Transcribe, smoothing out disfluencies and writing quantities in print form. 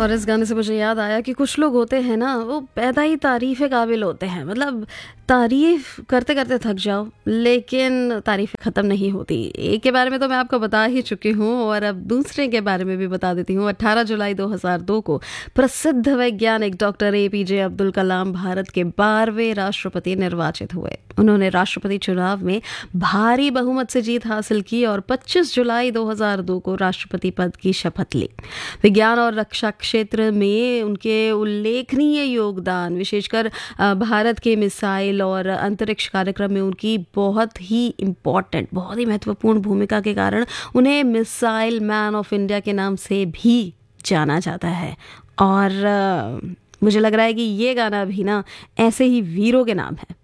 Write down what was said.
और इस गाने से मुझे याद आया कि कुछ लोग होते हैं ना, वो पैदा ही तारीफ़ काबिल होते हैं। मतलब तारीफ़ करते करते थक जाओ, लेकिन तारीफ़ें ख़त्म नहीं होती। एक के बारे में तो मैं आपको बता ही चुकी हूँ और अब दूसरे के बारे में भी बता देती हूँ। 18 जुलाई 2002 को प्रसिद्ध वैज्ञानिक डॉक्टर APJ अब्दुल कलाम भारत के 12वें राष्ट्रपति निर्वाचित हुए। उन्होंने राष्ट्रपति चुनाव में भारी बहुमत से जीत हासिल की और 25 जुलाई 2002 को राष्ट्रपति पद की शपथ ली। विज्ञान और रक्षा क्षेत्र में उनके उल्लेखनीय योगदान, विशेषकर भारत के मिसाइल और अंतरिक्ष कार्यक्रम में उनकी बहुत ही इम्पॉर्टेंट, बहुत ही महत्वपूर्ण भूमिका के कारण उन्हें मिसाइल मैन ऑफ इंडिया के नाम से भी जाना जाता है। और मुझे लग रहा है कि ये गाना भी ना ऐसे ही वीरों के नाम है।